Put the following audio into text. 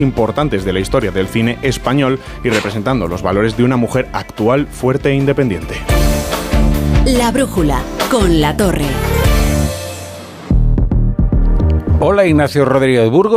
importantes de la historia del cine español y representando los valores de una mujer actual, fuerte e independiente. La Brújula, con La Torre. Hola, Ignacio Rodríguez Burgos.